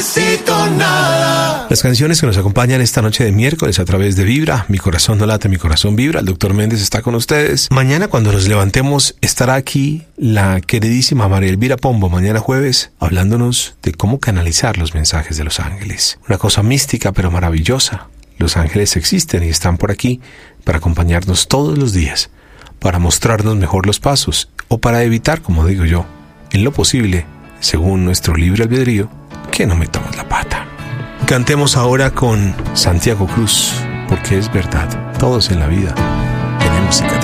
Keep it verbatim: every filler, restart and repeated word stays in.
Nada. Las canciones que nos acompañan esta noche de miércoles a través de Vibra, Mi Corazón No Late, Mi Corazón Vibra. El doctor Méndez está con ustedes. Mañana cuando nos levantemos estará aquí la queridísima María Elvira Pombo, mañana jueves, hablándonos de cómo canalizar los mensajes de los ángeles. Una cosa mística pero maravillosa. Los ángeles existen y están por aquí para acompañarnos todos los días, para mostrarnos mejor los pasos o para evitar, como digo yo, en lo posible, según nuestro libre albedrío, que no metamos la pata. Cantemos ahora con Santiago Cruz, porque es verdad, todos en la vida tenemos cicatrices.